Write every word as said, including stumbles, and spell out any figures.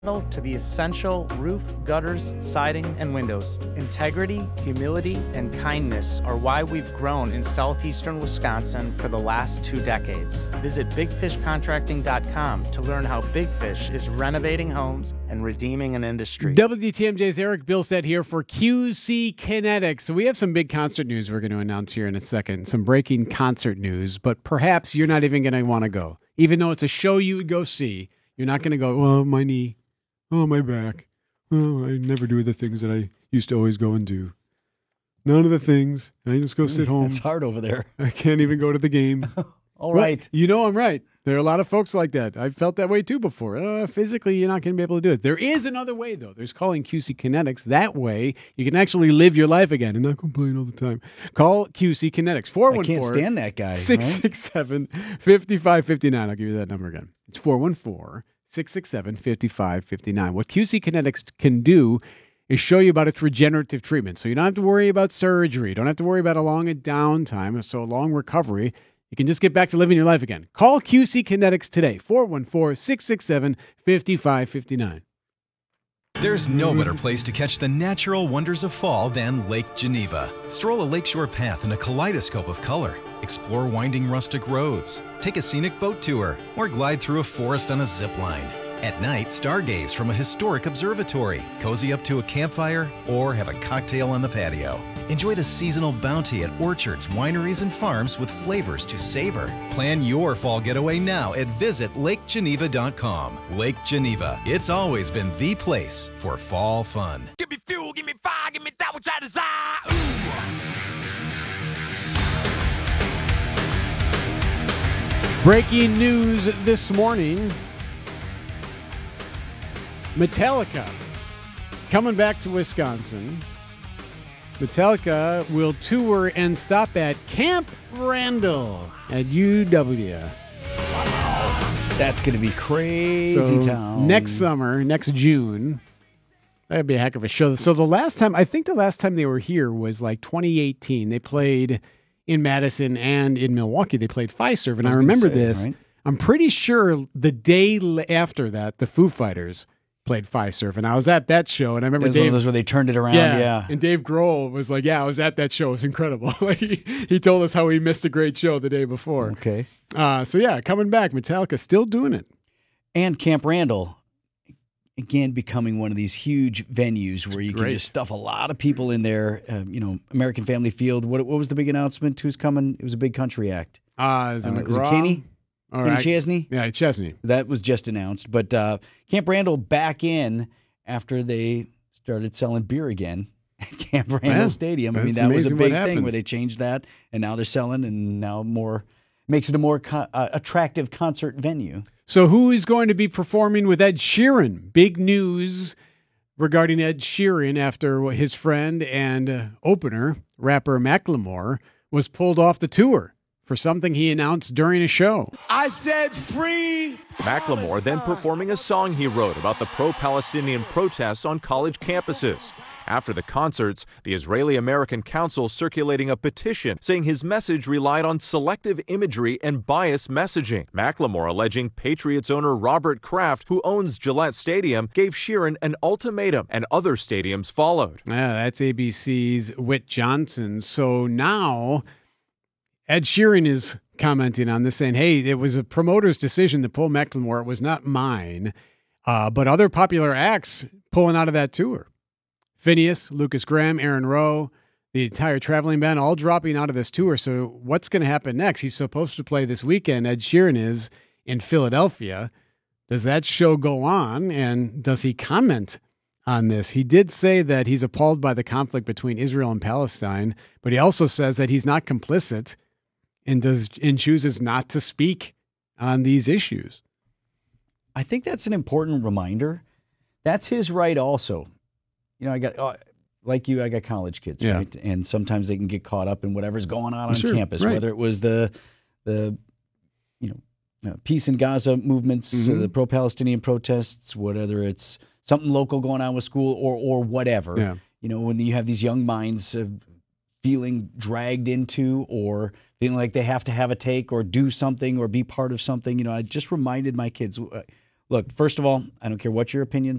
to the essential roof, gutters, siding, and windows. Integrity, humility, and kindness are why we've grown in southeastern Wisconsin for the last two decades. Visit big fish contracting dot com to learn how Big Fish is renovating homes and redeeming an industry. W T M J's Eric Bilstead here for Q C Kinetics. So we have some big concert news we're going to announce here in a second, some breaking concert news, but perhaps you're not even going to want to go. Even though it's a show you would go see, you're not going to go, oh, my knee. Oh, my back. Oh, I never do the things that I used to always go and do. None of the things. I just go sit home. It's hard over there. I can't even go to the game. All right. Well, you know I'm right. There are a lot of folks like that. I've felt that way too before. Uh, physically, you're not going to be able to do it. There is another way, though. There's calling Q C Kinetics. That way, you can actually live your life again and not complain all the time. Call Q C Kinetics. four one four, I can't stand that guy. six six seven, five five five nine. I'll give you that number again. It's four one four, six six seven, five five five nine. What Q C Kinetics can do is show you about its regenerative treatment. So you don't have to worry about surgery. You don't have to worry about a long downtime, so a long recovery. You can just get back to living your life again. Call Q C Kinetics today, four one four, six six seven, five five five nine. There's no better place to catch the natural wonders of fall than Lake Geneva. Stroll a lakeshore path in a kaleidoscope of color. Explore winding rustic roads. Take a scenic boat tour or glide through a forest on a zip line. At night, stargaze from a historic observatory, cozy up to a campfire, or have a cocktail on the patio. Enjoy the seasonal bounty at orchards, wineries, and farms with flavors to savor. Plan your fall getaway now at visit lake geneva dot com. Lake Geneva, it's always been the place for fall fun. Give me fuel, give me fire, give me that which I desire. Ooh. Breaking news this morning. Metallica coming back to Wisconsin. Metallica will tour and stop at Camp Randall at U W. That's going to be crazy so town. Next summer, next June. That'd be a heck of a show. So the last time, I think the last time they were here was like twenty eighteen. They played in Madison and in Milwaukee. They played Fiserv, and I, I remember say, this. Right? I'm pretty sure the day after that, the Foo Fighters played Fiserv, and I was at that show, and I remember Dave, Dave. One of those where they turned it around, yeah, yeah. And Dave Grohl was like, "Yeah, I was at that show. It was incredible." he, he told us how he missed a great show the day before. Okay. Uh, so yeah, coming back, Metallica still doing it, and Camp Randall again becoming one of these huge venues it's where you great. can just stuff a lot of people in there. Um, you know, American Family Field. What what was the big announcement? Who's coming? It was a big country act. Uh, is it, uh, was it Kenny? All Kenny right. Chesney? Yeah, Chesney. That was just announced. But uh, Camp Randall back in after they started selling beer again at Camp Randall yeah, Stadium. I mean, that was a big thing where they changed that, and now they're selling, and now more makes it a more co- uh, attractive concert venue. So who is going to be performing with Ed Sheeran? Big news regarding Ed Sheeran after his friend and uh, opener, rapper Macklemore, was pulled off the tour for something he announced during a show. I said free. Macklemore then performing a song he wrote about the pro-Palestinian protests on college campuses. After the concerts, the Israeli-American Council circulating a petition saying his message relied on selective imagery and biased messaging. Macklemore alleging Patriots owner Robert Kraft, who owns Gillette Stadium, gave Sheeran an ultimatum, and other stadiums followed. Yeah, that's A B C's Whit Johnson. So now Ed Sheeran is commenting on this, saying, hey, it was a promoter's decision to pull Macklemore. It was not mine. Uh, but other popular acts pulling out of that tour. Phineas, Lucas Graham, Aaron Rowe, the entire traveling band, all dropping out of this tour. So what's going to happen next? He's supposed to play this weekend. Ed Sheeran is in Philadelphia. Does that show go on? And does he comment on this? He did say that he's appalled by the conflict between Israel and Palestine, but he also says that he's not complicit and does and chooses not to speak on these issues. I think that's an important reminder. That's his right also. You know, I got, uh, like you, I got college kids, yeah. right? And sometimes they can get caught up in whatever's going on on sure, campus, right. whether it was the, the you know, uh, peace in Gaza movements, mm-hmm. uh, the pro-Palestinian protests, whether it's something local going on with school or or whatever. Yeah. You know, when you have these young minds uh, feeling dragged into or feeling like they have to have a take or do something or be part of something, you know, I just reminded my kids, uh, look, first of all, I don't care what your opinions